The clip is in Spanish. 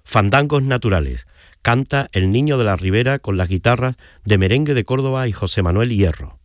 Fandangos naturales. Canta El Niño de la Ribera con las guitarras de Merengue de Córdoba y José Manuel Hierro.